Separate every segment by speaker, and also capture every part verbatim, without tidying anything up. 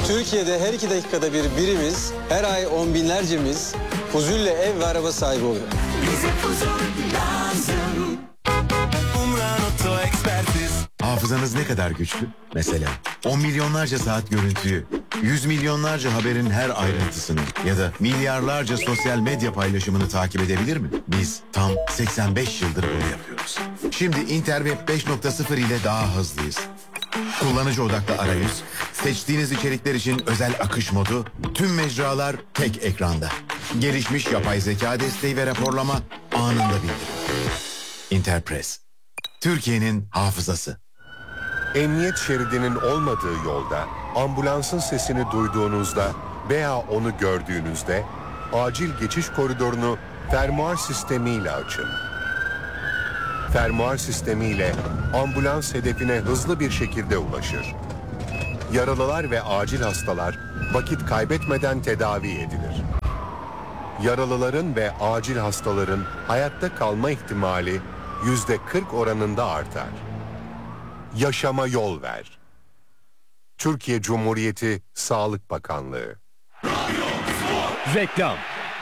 Speaker 1: Türkiye'de her iki dakikada bir birimiz, her ay on binlercemiz Fuzul'le ev ve araba sahibi oluyor.
Speaker 2: Bize Fuzul lazım. Umran Oto Ekspertiz.
Speaker 3: Hafızanız ne kadar güçlü? Mesela on milyonlarca saat görüntüyü, yüz milyonlarca haberin her ayrıntısını ya da milyarlarca sosyal medya paylaşımını takip edebilir mi? Biz tam seksen beş yıldır bunu yapıyoruz. Şimdi Interweb beş nokta sıfır ile daha hızlıyız. Kullanıcı odaklı arayüz, seçtiğiniz içerikler için özel akış modu, tüm mecralar tek ekranda. Gelişmiş yapay zeka desteği ve raporlama anında bildirim. Interpress, Türkiye'nin hafızası.
Speaker 4: Emniyet şeridinin olmadığı yolda, ambulansın sesini duyduğunuzda veya onu gördüğünüzde acil geçiş koridorunu fermuar sistemiyle açın. Fermuar sistemiyle ambulans hedefine hızlı bir şekilde ulaşır. Yaralılar ve acil hastalar vakit kaybetmeden tedavi edilir. Yaralıların ve acil hastaların hayatta kalma ihtimali yüzde kırk oranında artar. Yaşama yol ver. Türkiye Cumhuriyeti Sağlık Bakanlığı.
Speaker 5: Reklam.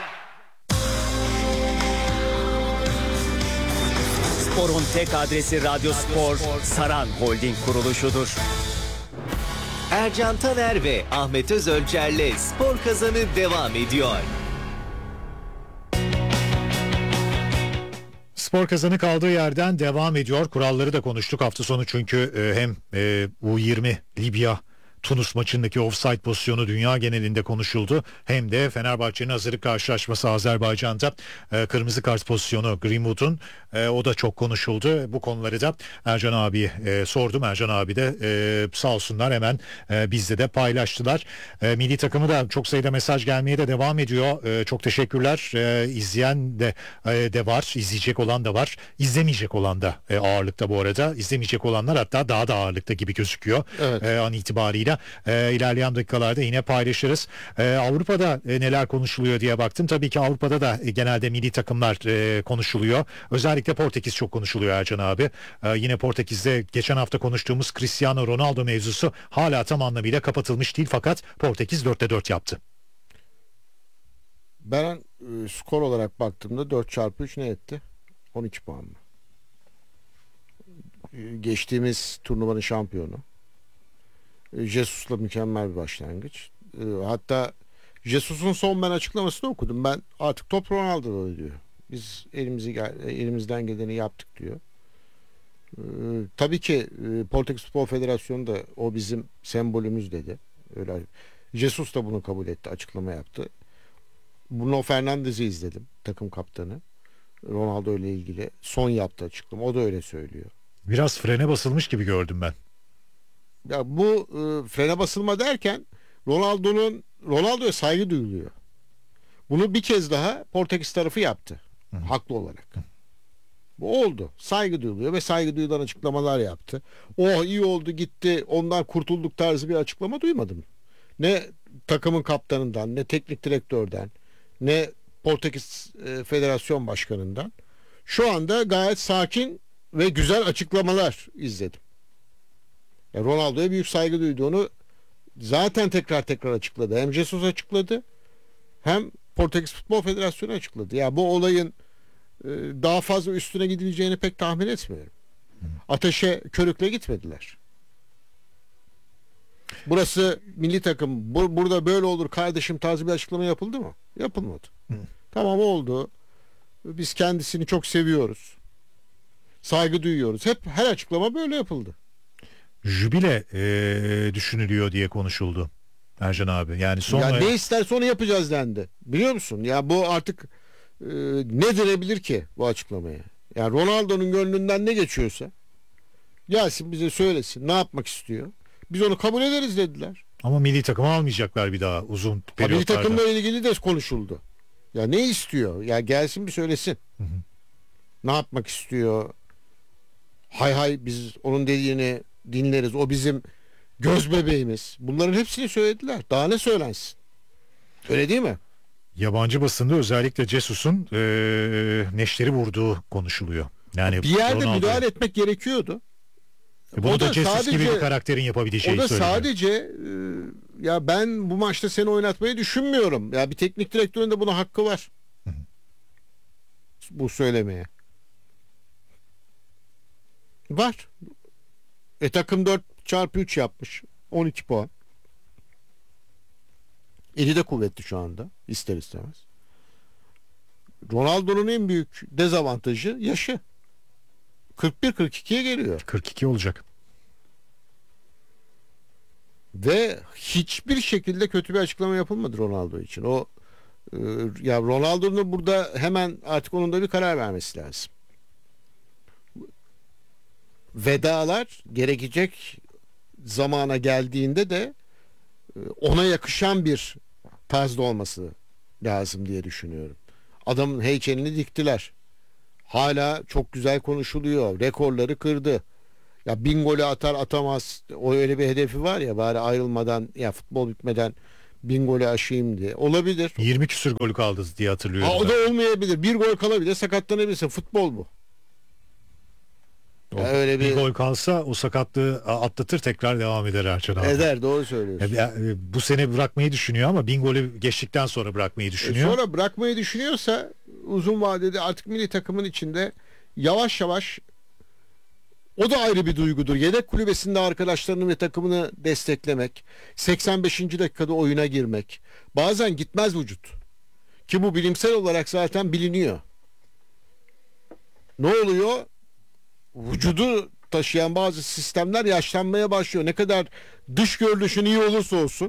Speaker 5: Spor'un tek adresi Radyo Spor, Saran Holding kuruluşudur. Ercan Taner ve Ahmet Özölçer'le Spor Kazanı devam ediyor.
Speaker 6: Spor Kazanı kaldığı yerden devam ediyor. Kuralları da konuştuk hafta sonu çünkü e, hem e, U yirmi Libya Tunus maçındaki offside pozisyonu dünya genelinde konuşuldu. Hem de Fenerbahçe'nin hazırlık karşılaşması Azerbaycan'da e, kırmızı kart pozisyonu Greenwood'un e, o da çok konuşuldu. Bu konuları da Ercan abi e, sordum. Ercan abi de e, sağ olsunlar hemen e, bizle de paylaştılar. E, milli takımı da çok sayıda mesaj gelmeye de devam ediyor. E, çok teşekkürler. E, izleyen de e, de var. İzleyecek olan da var. İzlemeyecek olan da e, ağırlıkta bu arada. İzlemeyecek olanlar hatta daha da ağırlıkta gibi gözüküyor.
Speaker 7: Evet.
Speaker 6: E, an itibariyle. E, ilerleyen dakikalarda yine paylaşırız. E, Avrupa'da e, neler konuşuluyor diye baktım. Tabii ki Avrupa'da da e, genelde milli takımlar e, konuşuluyor. Özellikle Portekiz çok konuşuluyor Ercan abi. E, yine Portekiz'de geçen hafta konuştuğumuz Cristiano Ronaldo mevzusu hala tam anlamıyla kapatılmış değil fakat Portekiz dörtte dört yaptı.
Speaker 7: Ben e, skor olarak baktığımda dört çarpı üç ne etti? on iki puan mı? E, geçtiğimiz turnuvanın şampiyonu. Jesus'la mükemmel bir başlangıç. Hatta Jesus'un son ben açıklamasını okudum. Ben artık top Ronaldo'da diyor. Biz elimizi elimizden geleni yaptık diyor. Ee, tabii ki Portekiz Futbol Federasyonu da o bizim sembolümüz dedi. Öyle. Jesus da bunu kabul etti, açıklama yaptı. Bruno Fernandes'i izledim, takım kaptanı. Ronaldo ile ilgili son yaptığı açıklama. O da öyle söylüyor.
Speaker 6: Biraz frene basılmış gibi gördüm ben.
Speaker 7: Ya bu e, frene basılma derken Ronaldo'nun Ronaldo'ya saygı duyuluyor. Bunu bir kez daha Portekiz tarafı yaptı. Hı. Haklı olarak. Hı. Bu oldu. Saygı duyuluyor ve saygı duyulan açıklamalar yaptı. Oh iyi oldu gitti ondan kurtulduk tarzı bir açıklama duymadım. Ne takımın kaptanından, ne teknik direktörden, ne Portekiz e, Federasyon Başkanı'ndan. Şu anda gayet sakin ve güzel açıklamalar izledim. Yani Ronaldo'ya büyük saygı duyduğunu zaten tekrar tekrar açıkladı. Hem Jesus açıkladı hem Portekiz Futbol Federasyonu açıkladı. Ya bu olayın e, daha fazla üstüne gidileceğini pek tahmin etmiyorum. Ateşe körükle gitmediler. Burası milli takım. Bu, burada böyle olur kardeşim tarzı bir açıklama yapıldı mı? Yapılmadı. Hı. Tamam oldu. Biz kendisini çok seviyoruz. Saygı duyuyoruz. Hep her açıklama böyle yapıldı.
Speaker 6: Jübile e, düşünülüyor diye konuşuldu Ercan abi. Yani sonra...
Speaker 7: Ya ne isterse onu yapacağız dendi. Biliyor musun? Ya bu artık e, ne denebilir ki bu açıklamaya? Yani Ronaldo'nun gönlünden ne geçiyorsa gelsin bize söylesin. Ne yapmak istiyor? Biz onu kabul ederiz dediler.
Speaker 6: Ama milli takımı almayacaklar bir daha uzun periyotlarda.
Speaker 7: Milli takımla ilgili de konuşuldu. Ya ne istiyor? Ya gelsin bir söylesin. Hı hı. Ne yapmak istiyor? Hay hay biz onun dediğini dinleriz. O bizim göz bebeğimiz. Bunların hepsini söylediler. Daha ne söylensin? Öyle değil mi?
Speaker 6: Yabancı basında özellikle Jesus'un e, neşteri vurduğu konuşuluyor. Yani
Speaker 7: bir yerde
Speaker 6: Ronaldo... müdahale
Speaker 7: etmek gerekiyordu.
Speaker 6: E bunu
Speaker 7: o
Speaker 6: da,
Speaker 7: da
Speaker 6: Jesus
Speaker 7: sadece,
Speaker 6: gibi bir karakterin yapabileceği
Speaker 7: söyleniyor. O da
Speaker 6: söyleniyor.
Speaker 7: sadece e, ya ben bu maçta seni oynatmayı düşünmüyorum. Ya bir teknik direktörün de buna hakkı var. Bu söylemeye. Var. E takım dört çarpı üç yapmış. on iki puan. Eli de kuvvetli şu anda. İster istemez. Ronaldo'nun en büyük dezavantajı yaşı. kırk bir kırk ikiye geliyor.
Speaker 6: kırk iki olacak.
Speaker 7: Ve hiçbir şekilde kötü bir açıklama yapılmadı Ronaldo için. O e, ya Ronaldo'nun burada hemen artık onun da bir karar vermesi lazım. Vedalar gerekecek zamana geldiğinde de e, ona yakışan bir tarzda olması lazım diye düşünüyorum. Adamın heykelini diktiler. Hala çok güzel konuşuluyor. Rekorları kırdı. Ya bin golü atar atamaz. O öyle bir hedefi var ya, bari ayrılmadan, ya futbol bitmeden bin golü aşayım diye. Olabilir.
Speaker 6: yirmi küsür golü kaldı diye hatırlıyorum.
Speaker 7: Ha, o
Speaker 6: ben.
Speaker 7: da olmayabilir. Bir gol kalabilir, sakatlanabilirsin. Futbol bu.
Speaker 6: O,
Speaker 7: Ya öyle
Speaker 6: bir
Speaker 7: bir
Speaker 6: gol kalsa o sakatlığı atlatır, tekrar devam eder Erçan abi.
Speaker 7: eder, doğru söylüyorsun.
Speaker 6: Ya, e, bu sene bırakmayı düşünüyor ama bin golü geçtikten sonra bırakmayı
Speaker 7: E
Speaker 6: düşünüyor.
Speaker 7: sonra bırakmayı düşünüyorsa uzun vadede artık milli takımın içinde yavaş yavaş, o da ayrı bir duygudur. Yedek kulübesinde arkadaşlarını ve takımını desteklemek, seksen beşinci dakikada oyuna girmek. Bazen gitmez vücut. Ki bu bilimsel olarak zaten biliniyor. Ne oluyor? Vücudu taşıyan bazı sistemler yaşlanmaya başlıyor. Ne kadar dış görünüşün iyi olursa olsun.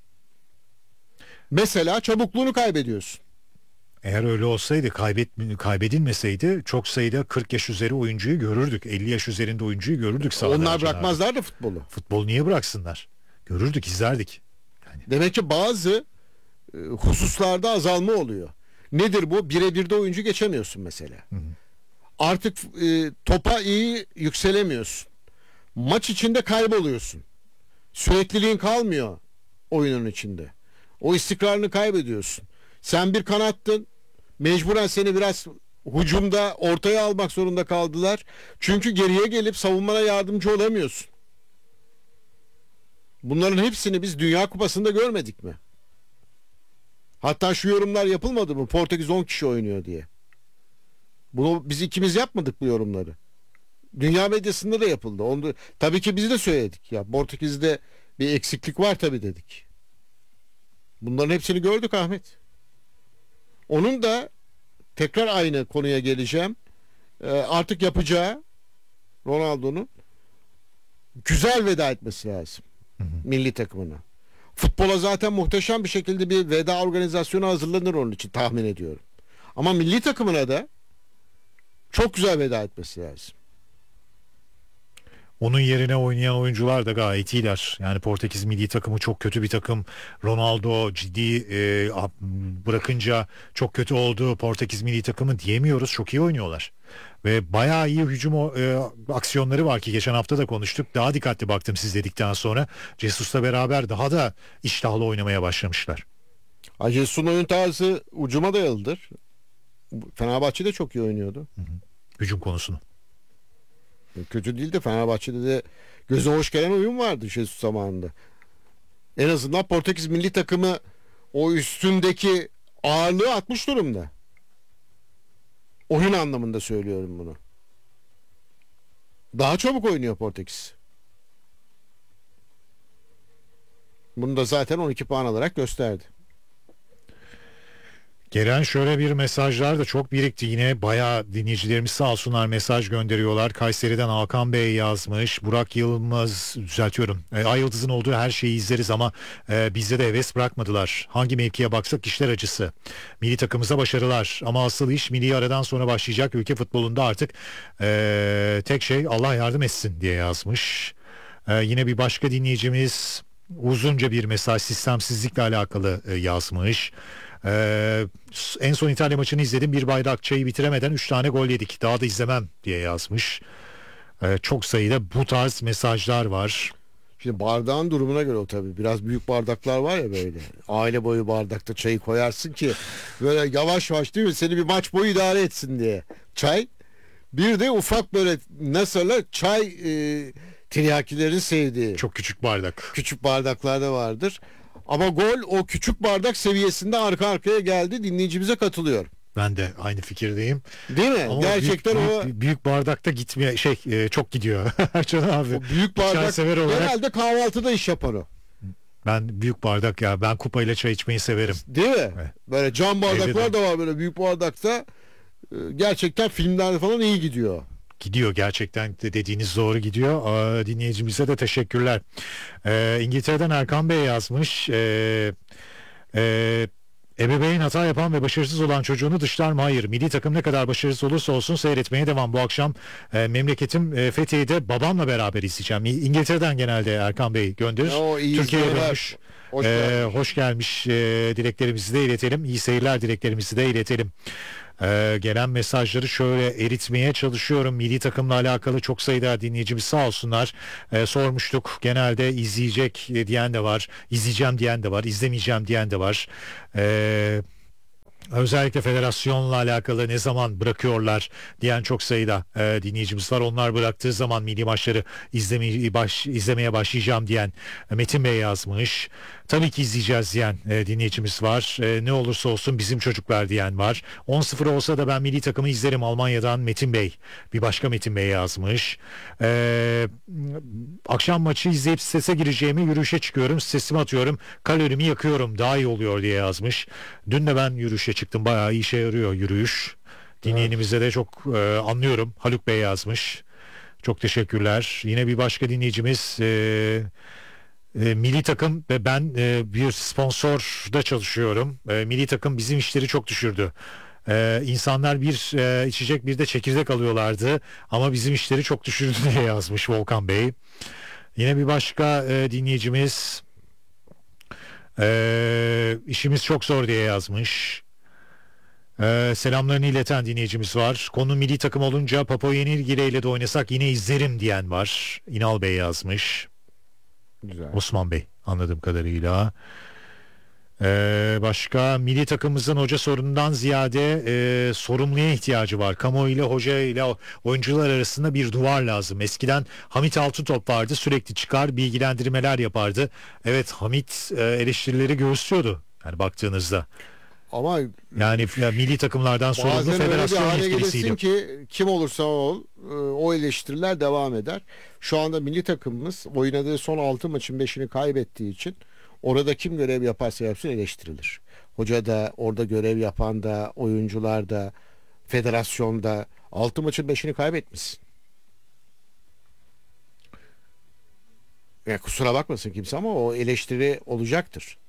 Speaker 7: Mesela çabukluğunu kaybediyorsun.
Speaker 6: Eğer öyle olsaydı, kaybet, kaybedilmeseydi çok sayıda kırk yaş üzeri oyuncuyu görürdük. elli yaş üzerinde oyuncuyu görürdük sahada.
Speaker 7: Onlar
Speaker 6: Ercan abi.
Speaker 7: bırakmazlar da futbolu.
Speaker 6: Futbol niye bıraksınlar? Görürdük, izlerdik.
Speaker 7: Demek ki bazı e, hususlarda azalma oluyor. Nedir bu? Birebir de oyuncu geçemiyorsun mesela.
Speaker 6: Hı hı.
Speaker 7: Artık e, topa iyi yükselemiyorsun. Maç içinde kayboluyorsun. Sürekliliğin kalmıyor oyunun içinde. O istikrarını kaybediyorsun. Sen bir kanattın. Mecburen seni biraz hücumda ortaya almak zorunda kaldılar. Çünkü geriye gelip savunmana yardımcı olamıyorsun. Bunların hepsini biz Dünya Kupası'nda görmedik mi? Hatta şu yorumlar yapılmadı mı? Portekiz on kişi oynuyor diye. Bunu biz ikimiz yapmadık bu yorumları. Dünya medyasında da yapıldı. Onu, tabii ki biz de söyledik. Ya Portekiz'de bir eksiklik var tabii dedik. Bunların hepsini gördük Ahmet. Onun da tekrar aynı konuya geleceğim. Ee, artık yapacağı, Ronaldo'nun güzel veda etmesi lazım.
Speaker 6: Hı hı.
Speaker 7: Milli takımına. Futbola zaten muhteşem bir şekilde bir veda organizasyonu hazırlanır onun için, tahmin ediyorum. Ama milli takımına da çok güzel veda etmesi lazım.
Speaker 6: Onun yerine oynayan oyuncular da gayet iyiler. Yani Portekiz milli takımı çok kötü bir takım. Ronaldo ciddi e, bırakınca çok kötü oldu Portekiz milli takımı diyemiyoruz. Çok iyi oynuyorlar. Ve bayağı iyi hücum e, aksiyonları var ki geçen hafta da konuştuk. Daha dikkatli baktım siz dedikten sonra. Jesus'la beraber daha da iştahlı oynamaya başlamışlar.
Speaker 7: Ajesus'un oyun tarzı ucuma dayalıdır. Fenerbahçe de çok iyi oynuyordu.
Speaker 6: Hı hı. Hücum konusunu.
Speaker 7: Kötü değil de Fenerbahçe'de de göze hoş gelen oyun vardı Jesus zamanında. En azından Portekiz milli takımı o üstündeki ağırlığı atmış durumda. Oyun anlamında söylüyorum bunu. Daha çabuk oynuyor Portekiz. Bunu da zaten on iki puan alarak gösterdi.
Speaker 6: Gelen şöyle bir mesajlar da çok birikti, yine bayağı dinleyicilerimiz sağ olsunlar mesaj gönderiyorlar. Kayseri'den Hakan Bey yazmış. Burak Yılmaz, düzeltiyorum. E, Ay Yıldız'ın olduğu her şeyi izleriz ama e, bizde de heves bırakmadılar. Hangi mevkiye baksak işler acısı. Milli takımımıza başarılar ama asıl iş milli aradan sonra başlayacak. Ülke futbolunda artık e, tek şey Allah yardım etsin diye yazmış. E, yine bir başka dinleyicimiz uzunca bir mesaj sistemsizlikle alakalı e, yazmış. Ee, en son İtalya maçını izledim, bir bayrak çayı bitiremeden üç tane gol yedik, daha da izlemem diye yazmış. Ee, çok sayıda bu tarz mesajlar var.
Speaker 7: Şimdi bardağın durumuna göre o tabii. Biraz büyük bardaklar var ya böyle. Aile boyu bardakta çayı koyarsın ki böyle yavaş yavaş, değil mi? Seni bir maç boyu idare etsin diye. Çay. Bir de ufak böyle nasıl çay e, Tiryakilerin sevdiği.
Speaker 6: Çok küçük bardak.
Speaker 7: Küçük bardaklarda vardır. Ama gol o küçük bardak seviyesinde arka arkaya geldi. Dinleyicimize katılıyor.
Speaker 6: Ben de aynı fikirdeyim.
Speaker 7: Değil mi?
Speaker 6: Ama
Speaker 7: Gerçekten
Speaker 6: büyük,
Speaker 7: o
Speaker 6: büyük, büyük bardakta gitmeye şey e, çok gidiyor. Ercan abi.
Speaker 7: o büyük bardak
Speaker 6: Çaysever olarak
Speaker 7: genelde kahvaltıda iş yapar o.
Speaker 6: ben büyük bardak ya ben kupayla çay içmeyi severim.
Speaker 7: Değil mi?
Speaker 6: Evet.
Speaker 7: Böyle cam bardaklar
Speaker 6: Evde de.
Speaker 7: da var böyle büyük bardakta. Ee, Gerçekten filmlerde falan iyi gidiyor.
Speaker 6: Gidiyor gerçekten de dediğiniz doğru gidiyor. Aa, dinleyicimize de teşekkürler. Ee, İngiltere'den Erkan Bey yazmış. Ee, e, Ebeveyn hata yapan ve başarısız olan çocuğunu dışlar mı? Hayır. Milli takım ne kadar başarısız olursa olsun seyretmeye devam. Bu akşam e, memleketim e, Fethiye'de babamla beraber izleyeceğim. İngiltere'den genelde Erkan Bey gönderir.
Speaker 7: O iyi
Speaker 6: Türkiye'ye
Speaker 7: izlemeler.
Speaker 6: dönmüş.
Speaker 7: Hoş
Speaker 6: Ee,
Speaker 7: geldin.
Speaker 6: hoş gelmiş. Ee, dileklerimizi de iletelim. İyi seyirler dileklerimizi de iletelim. Ee, gelen mesajları şöyle eritmeye çalışıyorum. Milli takımla alakalı çok sayıda dinleyicimiz sağ olsunlar. Ee, sormuştuk. Genelde izleyecek diyen de var. İzleyeceğim diyen de var. İzlemeyeceğim diyen de var. Ee, Özellikle federasyonla alakalı ne zaman bırakıyorlar diyen çok sayıda e, dinleyicimiz var. Onlar bıraktığı zaman milli maçları izlemeye, baş, izlemeye başlayacağım diyen Metin Bey yazmış. Tabii ki izleyeceğiz diyen e, dinleyicimiz var. E, ne olursa olsun bizim çocuklar diyen var. on sıfır olsa da ben milli takımı izlerim Almanya'dan Metin Bey. Bir başka Metin Bey yazmış. E, akşam maçı izleyip strese gireceğimi yürüyüşe çıkıyorum. Stresimi atıyorum. Kalorimi yakıyorum. Daha iyi oluyor diye yazmış. Dün de ben yürüyüşe çıktım. Bayağı iyi işe yarıyor yürüyüş. Dinleyenimize de çok e, anlıyorum. Haluk Bey yazmış. Çok teşekkürler. Yine bir başka dinleyicimiz e, e, milli takım ve ben e, bir sponsorda çalışıyorum. E, milli takım bizim işleri çok düşürdü. E, insanlar bir e, içecek bir de çekirdek alıyorlardı ama bizim işleri çok düşürdü diye yazmış Volkan Bey. Yine bir başka e, dinleyicimiz e, işimiz çok zor diye yazmış. Ee, selamlarını ileten dinleyicimiz var. Konu milli takım olunca Papua Yeni Gine ile de oynasak yine izlerim diyen var. İnal Bey yazmış.
Speaker 7: Güzel.
Speaker 6: Osman Bey anladığım kadarıyla. Ee, başka milli takımımızın hoca sorunundan ziyade e, sorumluya ihtiyacı var. Kamuoyu ile hoca ile oyuncular arasında bir duvar lazım. Eskiden Hamit Altıntop vardı, sürekli çıkar bilgilendirmeler yapardı. Evet, Hamit e, eleştirileri göğüslüyordu yani baktığınızda.
Speaker 7: Ama
Speaker 6: Yani ya, milli takımlardan sorumlu
Speaker 7: bazen öyle bir
Speaker 6: federasyon
Speaker 7: hale
Speaker 6: yetkilisiydi.
Speaker 7: gelirsin ki kim olursa ol e, o eleştiriler devam eder. Şu anda milli takımımız oynadığı son altı maçın beşini kaybettiği için orada kim görev yaparsa yapsın eleştirilir. Hoca da, orada görev yapan da, oyuncular da, federasyonda altı maçın beşini kaybetmişsin. Ya kusura bakmasın kimse ama o eleştiri olacaktır.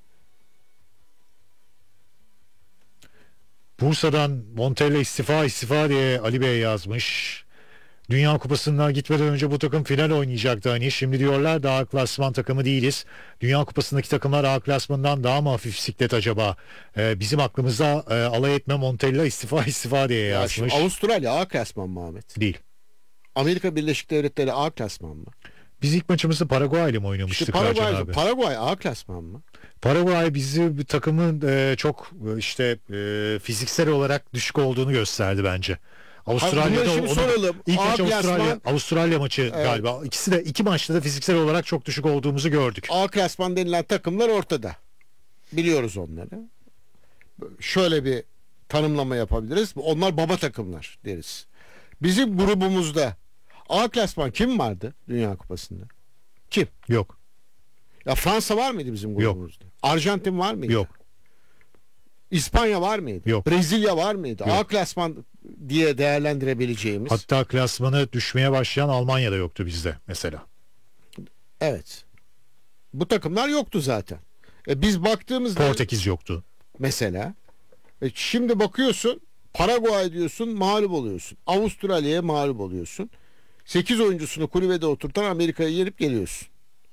Speaker 6: Bursa'dan Montella istifa istifa diye Ali Bey yazmış. Dünya Kupası'ndan gitmeden önce bu takım final oynayacaktı hani. Şimdi diyorlar daha klasman takımı değiliz. Dünya Kupası'ndaki takımlar A klasmanından daha mı hafif siklet acaba? Ee, bizim aklımıza e, alay etme Montella istifa istifa diye
Speaker 7: Ya şimdi
Speaker 6: yazmış.
Speaker 7: Avustralya A klasman mı Ahmet?
Speaker 6: Değil.
Speaker 7: Amerika Birleşik Devletleri A klasman mı?
Speaker 6: Biz ilk maçımızı Paraguay ile mi
Speaker 7: İşte
Speaker 6: oynamıştık Ercan
Speaker 7: Paraguay,
Speaker 6: abi?
Speaker 7: Paraguay A klasman mı?
Speaker 6: Paraguay bizi bir takımın e, çok e, işte e, fiziksel olarak düşük olduğunu gösterdi bence. Avustralya'da
Speaker 7: bunları şimdi
Speaker 6: onu-
Speaker 7: soralım.
Speaker 6: ilk
Speaker 7: A
Speaker 6: maç Avustralya,
Speaker 7: klasman-
Speaker 6: Avustralya maçı galiba. İkisi de iki maçta da fiziksel olarak çok düşük olduğumuzu gördük.
Speaker 7: A klasman denilen takımlar ortada. Biliyoruz onları. Şöyle bir tanımlama yapabiliriz. Onlar baba takımlar deriz. Bizim grubumuzda A klasman kim vardı Dünya Kupası'nda? Kim?
Speaker 6: Yok.
Speaker 7: Ya Fransa var mıydı bizim grubumuzda? Arjantin var mıydı?
Speaker 6: Yok.
Speaker 7: İspanya var mıydı?
Speaker 6: Yok.
Speaker 7: Brezilya var mıydı?
Speaker 6: Yok.
Speaker 7: A klasman diye değerlendirebileceğimiz.
Speaker 6: Hatta klasmanı düşmeye başlayan Almanya'da yoktu bizde mesela.
Speaker 7: Evet. Bu takımlar yoktu zaten. E biz baktığımızda
Speaker 6: Portekiz yoktu.
Speaker 7: mesela e şimdi bakıyorsun Paraguay diyorsun mağlup oluyorsun. Avustralya'ya mağlup oluyorsun. sekiz oyuncusunu kulübede oturtan Amerika'yı yenip geliyorsun.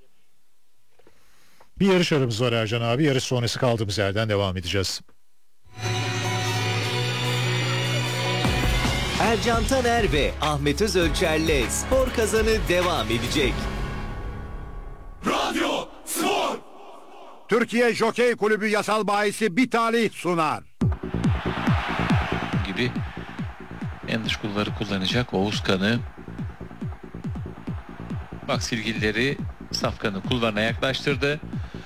Speaker 6: Bir yarış aramız var Ercan abi. Yarış sonrası kaldığımız yerden devam edeceğiz.
Speaker 5: Ercan Taner ve Ahmet Özölçer'le Spor Kazanı devam edecek.
Speaker 2: Radyo Spor.
Speaker 8: Türkiye Jokey Kulübü yasal bahisi bir talih sunar.
Speaker 9: Bak silgilileri Safkan'ın kulvarına yaklaştırdı.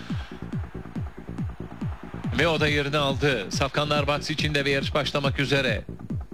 Speaker 9: Ve o da yerini aldı. Safkanlar box içinde ve yarış başlamak üzere.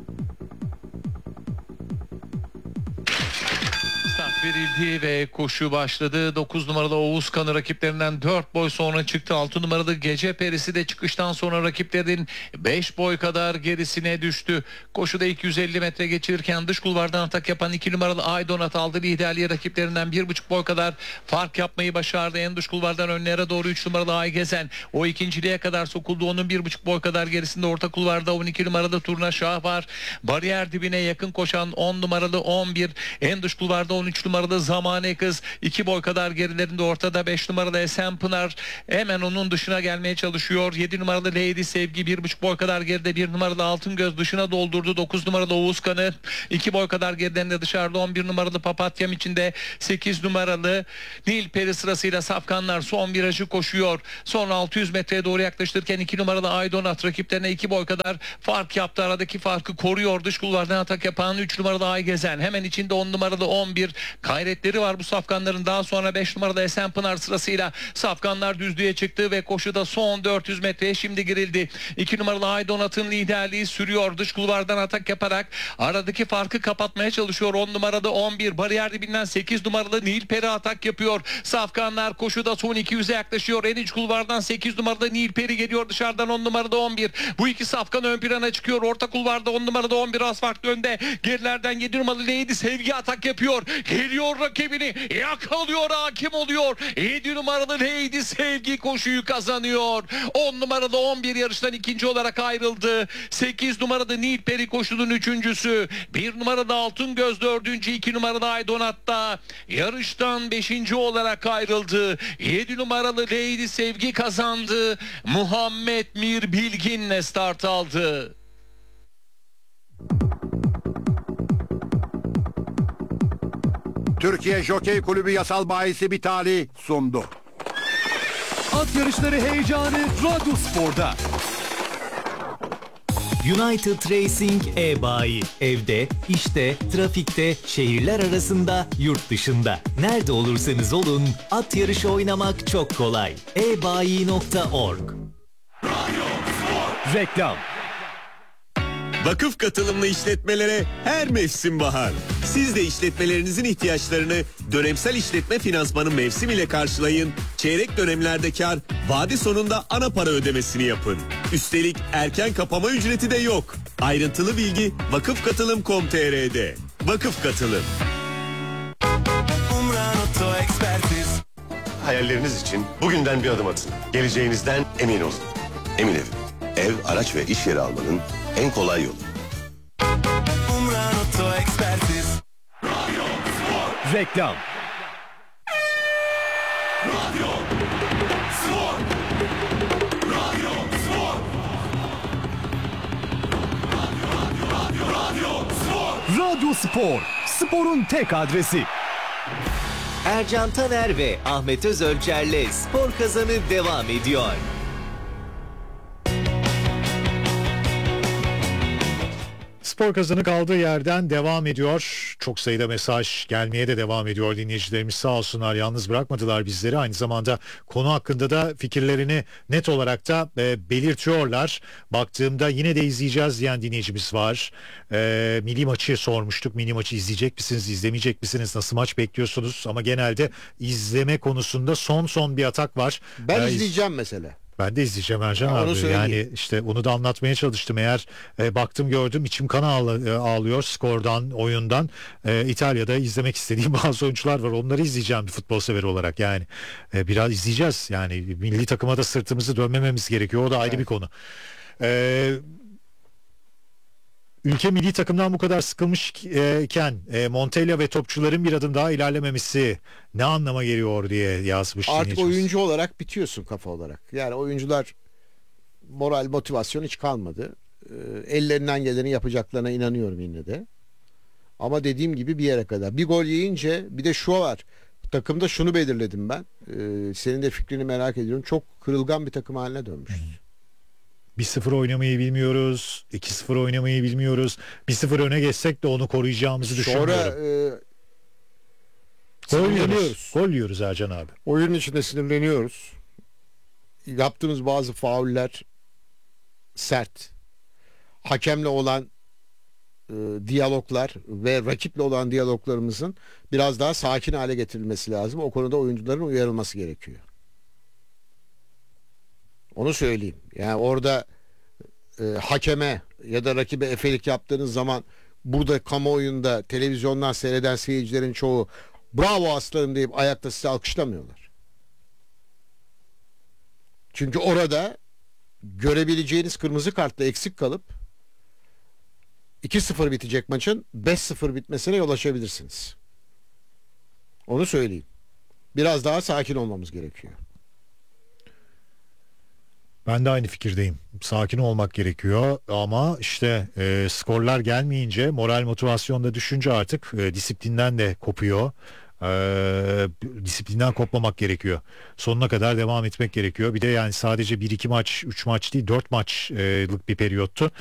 Speaker 9: Start verildi ve koşu başladı. dokuz numaralı Oğuz Kanı rakiplerinden dört boy sonra çıktı. altı numaralı Gece Perisi de çıkıştan sonra rakiplerin beş boy kadar gerisine düştü. Koşuda iki yüz elli metre geçirirken dış kulvardan atak yapan iki numaralı Aydonat aldı. Liderliği rakiplerinden bir buçuk boy kadar fark yapmayı başardı. En dış kulvardan önlere doğru üç numaralı Aygezen. O ikinciliğe kadar sokuldu. Onun bir buçuk boy kadar gerisinde orta kulvarda on iki numaralı Turna Şah var. Bariyer dibine yakın koşan on numaralı on bir. En dış kulvarda on üç numaralı Zamane Kız. iki boy kadar gerilerinde ortada beş numaralı Esen Pınar. Hemen onun dışına gelmeye çalışıyor. yedi numaralı Lady Sevgi bir buçuk boy kadar geride. bir numaralı Altın Göz dışına doldurdu. dokuz numaralı Oğuz Kanı. iki boy kadar gerilerinde dışarıda. on bir numaralı Papatyam içinde. sekiz numaralı Nil Peri sırasıyla Safkanlar son virajı koşuyor. Son altı yüz metreye doğru yaklaştırırken iki numaralı Aydonat rakiplerine iki boy kadar fark yaptı. Aradaki farkı koruyor. Dış kulvardan atak yapan üç numaralı Aygezen. Hemen içinde on numaralı on bir. Gayretleri var bu safkanların. Daha sonra beş numaralı Esenpınar sırasıyla safkanlar düzlüğe çıktı ve koşuda son dört yüz metreye şimdi girildi. iki numaralı Aydonat'ın liderliği sürüyor. Dış kulvardan atak yaparak aradaki farkı kapatmaya çalışıyor. on numarada on bir. Bariyer dibinden sekiz numaralı Nilperi atak yapıyor. Safkanlar koşuda son iki yüze yaklaşıyor. En iç kulvardan sekiz numaralı Nilperi geliyor. Dışarıdan on numarada on bir. Bu iki safkan ön plana çıkıyor. Orta kulvarda on numarada on bir az farklı önde. Gerilerden yedi numaralı Lady Sevgi atak yapıyor. Geliyor rakibini. Yakalıyor. Hakim oluyor. yedi numaralı Lady Sevgi koşuyu kazanıyor. on numaralı on bir yarıştan ikinci olarak ayrıldı. sekiz numaralı Nilperi koşunun üçüncüsü. bir numaralı Altın Göz dördüncü. iki numaralı Aydonat'ta yarıştan beşinci olarak ayrıldı. yedi numaralı Lady Sevgi kazandı. Muhammed Mir Bilgin'le start aldı.
Speaker 8: Türkiye Jokey Kulübü yasal bahisi Bitali sundu.
Speaker 10: At yarışları heyecanı Radyo Spor'da.
Speaker 5: United Racing e-bayi. Evde, işte, trafikte, şehirler arasında, yurt dışında. Nerede olursanız olun, at yarışı oynamak çok kolay. e bayi nokta org.
Speaker 10: Reklam.
Speaker 11: Vakıf katılımlı işletmelere her mevsim bahar. Siz de işletmelerinizin ihtiyaçlarını dönemsel işletme finansmanı mevsim ile karşılayın. Çeyrek dönemlerde kar, vade sonunda ana para ödemesini yapın. Üstelik erken kapama ücreti de yok. Ayrıntılı bilgi vakıfkatılım nokta com nokta tr'de. Vakıf Katılım.
Speaker 2: Umran Oto Ekspertiz.
Speaker 12: Hayalleriniz için bugünden bir adım atın. Geleceğinizden emin olun. Emin Ev. Ev, araç ve iş yeri almanın en kolay yolu.
Speaker 2: Umran Oto Ekspertiz.
Speaker 10: Reklam.
Speaker 2: Radyo Spor. Radyo Spor. Radyo, radyo, radyo Spor.
Speaker 10: Radyo Spor. Sporun tek adresi.
Speaker 5: Ercan Taner ve Ahmet Özölçer'le Spor Kazanı devam ediyor.
Speaker 6: Spor Kazanı kaldığı yerden devam ediyor. Çok sayıda mesaj gelmeye de devam ediyor dinleyicilerimiz, sağ olsunlar, yalnız bırakmadılar bizleri. Aynı zamanda konu hakkında da fikirlerini net olarak da e, belirtiyorlar. Baktığımda yine de izleyeceğiz diyen dinleyicimiz var. E, milli maçı sormuştuk. Milli maçı izleyecek misiniz, izlemeyecek misiniz? Nasıl maç bekliyorsunuz? Ama genelde izleme konusunda son son bir atak var.
Speaker 7: Ben
Speaker 6: E,
Speaker 7: izleyeceğim mesela.
Speaker 6: Ben de izleyeceğim Ercan
Speaker 7: Ya, onu
Speaker 6: abi.
Speaker 7: söyleyeyim.
Speaker 6: Yani işte onu da anlatmaya çalıştım. Eğer e, baktım gördüm içim kan ağla- e, ağlıyor skordan, oyundan. E, İtalya'da izlemek istediğim bazı oyuncular var. Onları izleyeceğim bir futbol severi olarak. Yani e, biraz izleyeceğiz. Yani milli takıma da sırtımızı dönmememiz gerekiyor. O da ayrı
Speaker 7: Evet.
Speaker 6: bir konu. E, Ülke milli takımdan bu kadar sıkılmışken e, Montella ve topçuların bir adım daha ilerlememesi ne anlama geliyor diye yazmış
Speaker 7: Artık
Speaker 6: dinleyicimiz.
Speaker 7: oyuncu olarak bitiyorsun kafa olarak. Yani oyuncular moral, motivasyon hiç kalmadı. Ee, ellerinden geleni yapacaklarına inanıyorum yine de. Ama dediğim gibi bir yere kadar. Bir gol yiyince bir de şu var. Takımda şunu belirledim ben. Ee, senin de fikrini merak ediyorum. Çok kırılgan bir takım haline dönmüşüz.
Speaker 6: bir sıfır oynamayı bilmiyoruz. iki sıfır oynamayı bilmiyoruz. bir sıfır öne geçsek de onu koruyacağımızı
Speaker 7: Sonra
Speaker 6: düşünmüyorum.
Speaker 7: e,
Speaker 6: Gol yiyoruz.
Speaker 7: Sinirleniyoruz.
Speaker 6: Gol yiyoruz Ercan abi.
Speaker 7: Oyunun içinde sinirleniyoruz. Yaptığımız bazı fauller sert. Hakemle olan e, diyaloglar ve rakiple olan diyaloglarımızın biraz daha sakin hale getirilmesi lazım. O konuda oyuncuların uyarılması gerekiyor. Onu söyleyeyim. Yani orada e, hakeme ya da rakibe efelik yaptığınız zaman burada kamuoyunda televizyondan seyreden seyircilerin çoğu bravo aslanım deyip ayakta sizi alkışlamıyorlar. Çünkü orada görebileceğiniz kırmızı kartla eksik kalıp iki sıfır bitecek maçın beş sıfır bitmesine yol açabilirsiniz. Onu söyleyeyim. Biraz daha sakin olmamız gerekiyor.
Speaker 6: Ben de aynı fikirdeyim. Sakin olmak gerekiyor ama işte e, skorlar gelmeyince, moral motivasyon da düşünce artık e, disiplinden de kopuyor. E, disiplinden kopmamak gerekiyor. Sonuna kadar devam etmek gerekiyor. Bir de yani sadece bir iki maç, üç maç değil dört maçlık bir periyottu.